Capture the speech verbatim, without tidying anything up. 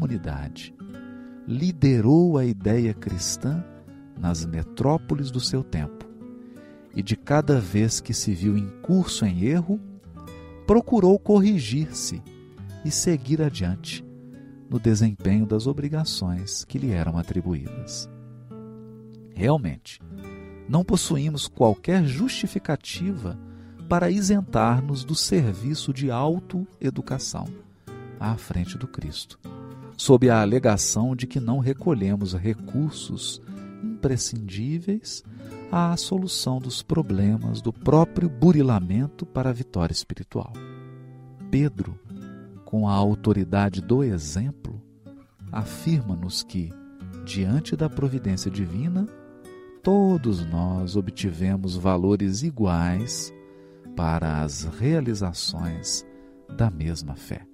comunidade, liderou a ideia cristã nas metrópoles do seu tempo e, de cada vez que se viu incurso em erro, procurou corrigir-se e seguir adiante no desempenho das obrigações que lhe eram atribuídas. Realmente, não possuímos qualquer justificativa para isentar-nos do serviço de autoeducação à frente do Cristo, sob a alegação de que não recolhemos recursos imprescindíveis à solução dos problemas do próprio burilamento para a vitória espiritual. Pedro, com a autoridade do exemplo, afirma-nos que, diante da providência divina, todos nós obtivemos valores iguais para as realizações da mesma fé.